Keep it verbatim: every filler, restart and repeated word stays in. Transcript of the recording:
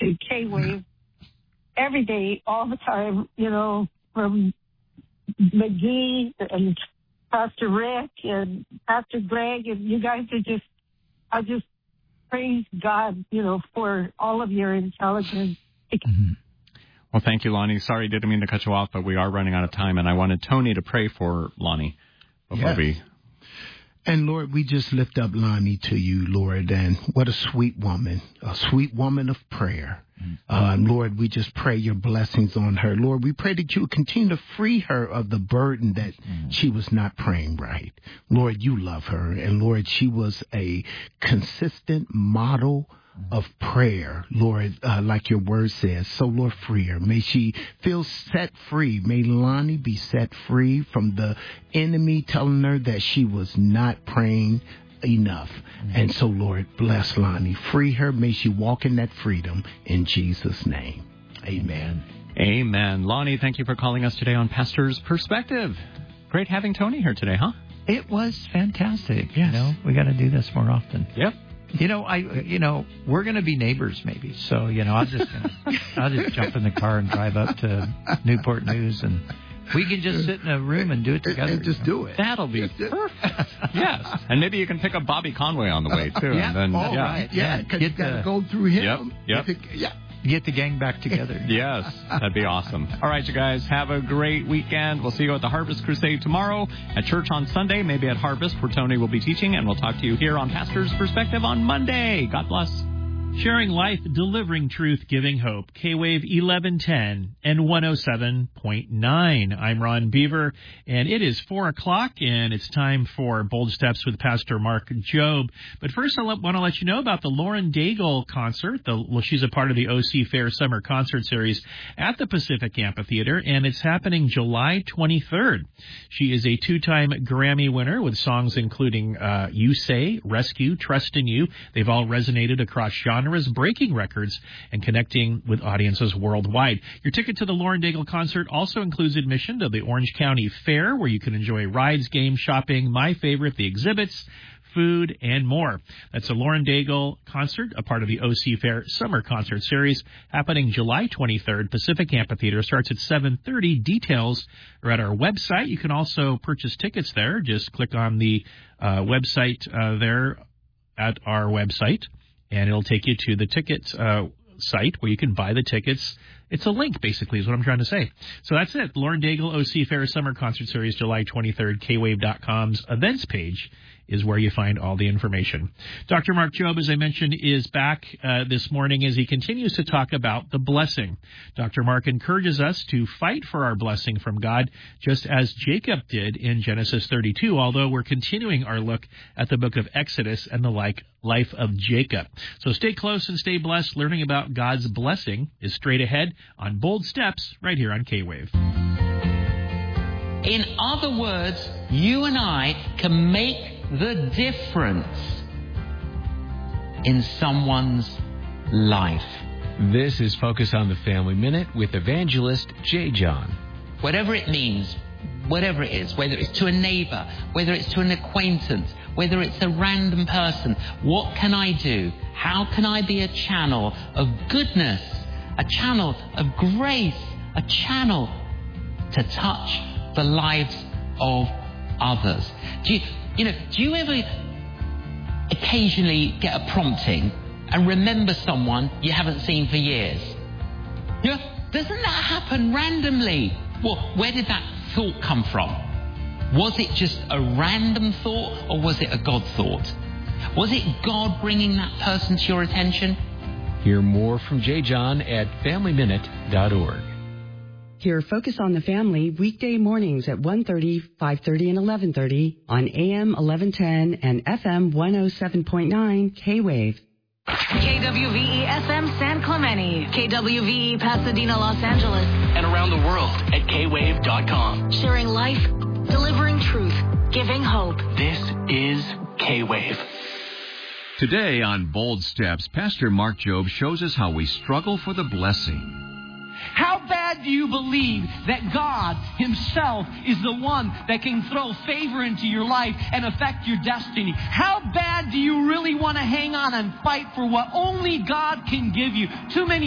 to K-Wave every day, all the time, you know, from McGee and Pastor Rick and Pastor Greg, and you guys are just, I just praise God, you know, for all of your intelligence. Mm-hmm. Well, thank you, Lonnie. Sorry, didn't mean to cut you off, but we are running out of time, and I wanted Tony to pray for Lonnie before yes. we... And, Lord, we just lift up Lonnie to you, Lord, and what a sweet woman, a sweet woman of prayer. Uh, Lord, we just pray your blessings on her. Lord, we pray that you would continue to free her of the burden that she was not praying right. Lord, you love her. And, Lord, she was a consistent model of prayer, Lord, uh, like your word says. So, Lord, free her. May she feel set free. May Lonnie be set free from the enemy telling her that she was not praying enough. Mm-hmm. And so, Lord, bless Lonnie. Free her. May she walk in that freedom in Jesus' name. Amen. Amen. Lonnie, thank you for calling us today on Pastor's Perspective. Great having Tony here today, huh? It was fantastic. Yes. You know, we got to do this more often. Yep. You know, I, you know, we're going to be neighbors maybe. So, you know, I'll just, gonna, I'll just jump in the car and drive up to Newport News, and we can just sit in a room and do it together. And just you know? do it. That'll be perfect. Yes. And maybe you can pick up Bobby Conway on the way, too. Yeah. And then, oh, yeah. right. Yeah, because Get you got to the- go through him. Yep. Yep. Yeah. Get the gang back together. Yes, that'd be awesome. All right, you guys, have a great weekend. We'll see you at the Harvest Crusade tomorrow, at church on Sunday, maybe at Harvest, where Tony will be teaching, and we'll talk to you here on Pastor's Perspective on Monday. God bless. Sharing life, delivering truth, giving hope. K-Wave eleven ten and one oh seven point nine. I'm Ron Beaver, and it is four o'clock, and it's time for Bold Steps with Pastor Mark Jobe. But first, I want to let you know about the Lauren Daigle concert. The, well, she's a part of the O C Fair Summer Concert Series at the Pacific Amphitheater, and it's happening July twenty-third. She is a two-time Grammy winner with songs including uh, You Say, Rescue, Trust in You. They've all resonated across genres, breaking records and connecting with audiences worldwide. Your ticket to the Lauren Daigle concert also includes admission to the Orange County Fair, where you can enjoy rides, games, shopping, my favorite, the exhibits, food, and more. That's a Lauren Daigle concert, a part of the O C Fair Summer Concert Series, happening July twenty-third. Pacific Amphitheater starts at seven thirty. Details are at our website. You can also purchase tickets there. Just click on the uh, website uh, there at our website, and it'll take you to the ticket uh, site where you can buy the tickets. It's a link, basically, is what I'm trying to say. So that's it. Lauren Daigle O C Fair Summer Concert Series, July twenty-third. K wave dot com's events page is where you find all the information. Doctor Mark Jobe, as I mentioned, is back uh, this morning as he continues to talk about the blessing. Doctor Mark encourages us to fight for our blessing from God, just as Jacob did in Genesis thirty-two, although we're continuing our look at the book of Exodus and the like life of Jacob. So stay close and stay blessed. Learning about God's blessing is straight ahead on Bold Steps right here on K-Wave. In other words, you and I can make the difference in someone's life. This is Focus on the Family Minute with evangelist J. John. Whatever it means, whatever it is, whether it's to a neighbor, whether it's to an acquaintance, whether it's a random person, what can I do? How can I be a channel of goodness, a channel of grace, a channel to touch the lives of others? Do you, you know, do you ever occasionally get a prompting and remember someone you haven't seen for years? You know, doesn't that happen randomly? Well, where did that thought come from? Was it just a random thought, or was it a God thought? Was it God bringing that person to your attention? Hear more from J. John at family minute dot org. Hear Focus on the Family weekday mornings at one thirty, five thirty, and eleven thirty on A M eleven ten and F M one oh seven point nine K-Wave. K W V E F M San Clemente, K W V E Pasadena, Los Angeles, and around the world at K wave dot com. Sharing life, delivering truth, giving hope. This is K-Wave. Today on Bold Steps, Pastor Mark Jobe shows us how we struggle for the blessing. How bad do you believe that God Himself is the one that can throw favor into your life and affect your destiny? How bad do you really want to hang on and fight for what only God can give you? Too many